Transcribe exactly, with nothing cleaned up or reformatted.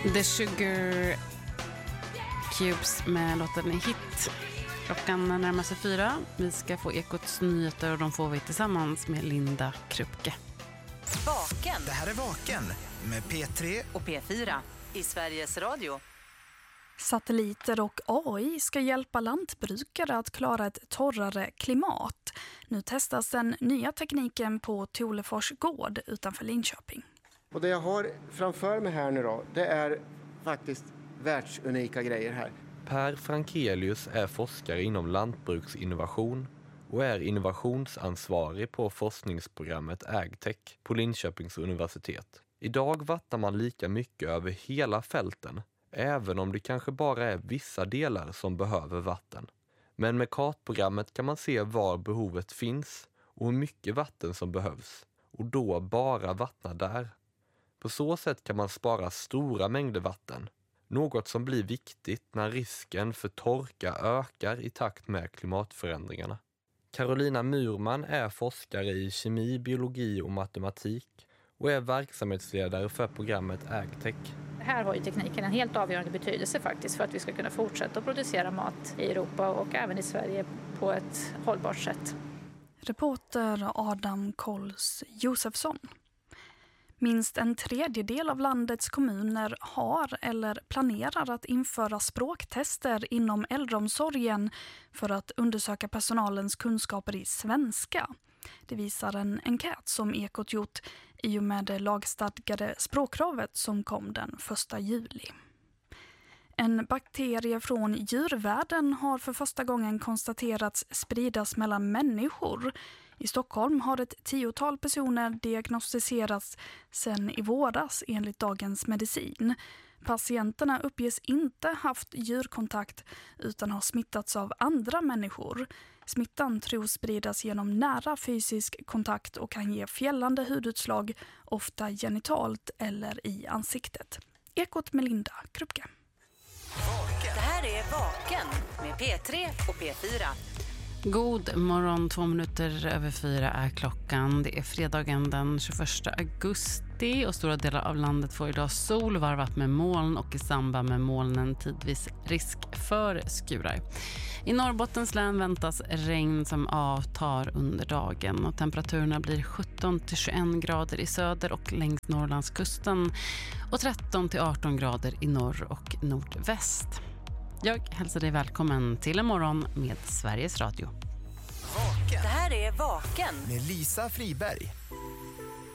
The Sugar Cubes med låten Hit. Klockan närmar sig fyra. Vi ska få Ekots nyheter och de får vi tillsammans med Linda Krupke. Vaken. Det här är Vaken med P tre och P fyra i Sveriges Radio. Satelliter och A I ska hjälpa lantbrukare att klara ett torrare klimat. Nu testas den nya tekniken på Tolefors gård utanför Linköping. Och det jag har framför mig här nu då, det är faktiskt världsunika grejer här. Per Frankelius är forskare inom lantbruksinnovation och är innovationsansvarig på forskningsprogrammet AgTech på Linköpings universitet. Idag vattnar man lika mycket över hela fälten, även om det kanske bara är vissa delar som behöver vatten. Men med kartprogrammet kan man se var behovet finns och hur mycket vatten som behövs, och då bara vattna där. På så sätt kan man spara stora mängder vatten, något som blir viktigt när risken för torka ökar i takt med klimatförändringarna. Carolina Murman är forskare i kemi, biologi och matematik och är verksamhetsledare för programmet AgTech. Här har ju tekniken en helt avgörande betydelse faktiskt för att vi ska kunna fortsätta att producera mat i Europa och även i Sverige på ett hållbart sätt. Reporter Adam Kolls Josefsson. Minst en tredjedel av landets kommuner har eller planerar att införa språktester inom äldreomsorgen för att undersöka personalens kunskaper i svenska. Det visar en enkät som Ekot gjort i och med det lagstadgade språkkravet som kom den första juli. En bakterie från djurvärlden har för första gången konstaterats spridas mellan människor. I Stockholm har ett tiotal personer diagnostiserats sedan i våras enligt Dagens Medicin. Patienterna uppges inte haft djurkontakt utan har smittats av andra människor. Smittan tros spridas genom nära fysisk kontakt och kan ge fjällande hudutslag, ofta genitalt eller i ansiktet. Ekot med Linda Krupke. Det här är Vaken med P tre och P fyra. God morgon, två minuter över fyra är klockan. Det är fredagen den tjugoförsta augusti och stora delar av landet får idag sol varvat med moln och i samband med molnen tidvis risk för skurar. I Norrbottens län väntas regn som avtar under dagen och temperaturerna blir sjutton till tjugoett grader i söder och längs Norrlandskusten och tretton till arton grader i norr och nordväst. Jag hälsar dig välkommen till en morgon med Sveriges Radio. Vaken. Det här är Vaken med Lisa Friberg.